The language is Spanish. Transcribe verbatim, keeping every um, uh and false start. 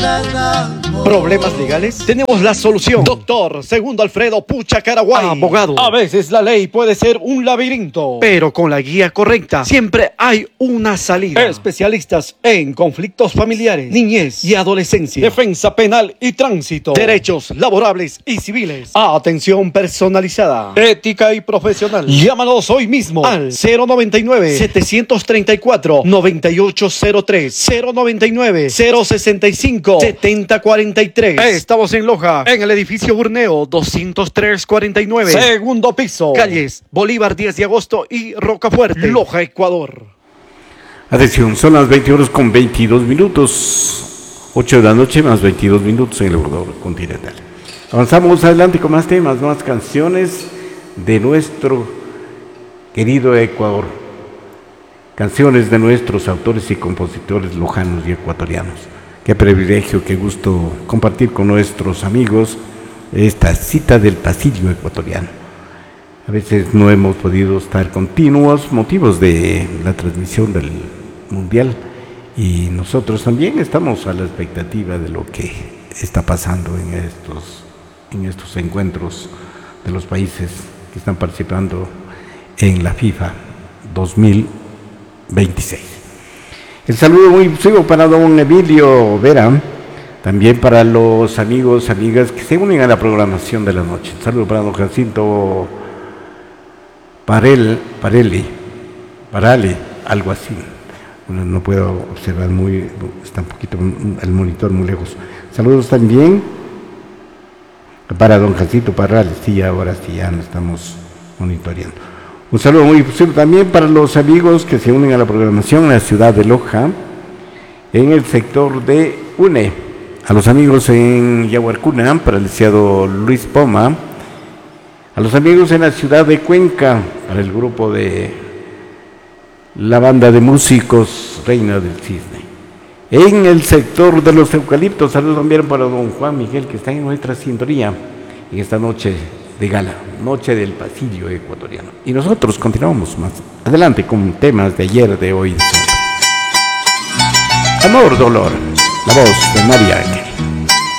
¿Problemas legales? Tenemos la solución. Doctor Segundo Alfredo Pucha Caraguay, abogado. A veces la ley puede ser un laberinto, pero con la guía correcta siempre hay una salida. Especialistas en conflictos familiares, niñez y adolescencia, defensa penal y tránsito, derechos laborables y civiles, atención personalizada, ética y profesional. Llámanos hoy mismo al cero noventa y nueve, setecientos treinta y cuatro, noventa y ocho cero tres, cero noventa y nueve, cero sesenta y cinco, setenta cuarenta y tres. Estamos en Loja, en el edificio Burneo doscientos tres cuarenta y nueve, segundo piso, calles Bolívar diez de agosto y Rocafuerte, Loja, Ecuador. Atención, son las veinte horas con veintidós minutos, ocho de la noche más veintidós minutos en el Ecuador continental. Avanzamos adelante con más temas, más canciones de nuestro querido Ecuador. Canciones de nuestros autores y compositores lojanos y ecuatorianos. Qué privilegio, qué gusto compartir con nuestros amigos esta cita del pasillo ecuatoriano. A veces no hemos podido estar continuos, motivos de la transmisión del Mundial, y nosotros también estamos a la expectativa de lo que está pasando en estos, en estos encuentros de los países que están participando en la FIFA dos mil veintiséis. El saludo muy efusivo para don Emilio Vera, también para los amigos, amigas que se unen a la programación de la noche. El saludo para don Jacinto Parel, Parelli, Parale, algo así. Bueno, no puedo observar muy, está un poquito el monitor muy lejos. Saludos también para don Jacinto Parale, sí, ahora sí ya nos estamos monitoreando. Un saludo muy efusivo también para los amigos que se unen a la programación en la ciudad de Loja, en el sector de UNE, a los amigos en Yaguarcuna, para el licenciado Luis Poma, a los amigos en la ciudad de Cuenca, para el grupo de la banda de músicos Reina del Cisne, en el sector de los eucaliptos. Saludos también para don Juan Miguel, que está en nuestra sintonía en esta noche de gala, noche del pasillo ecuatoriano. Y nosotros continuamos más adelante con temas de ayer, de hoy, de siempre. Amor, dolor, la voz de María Ángel.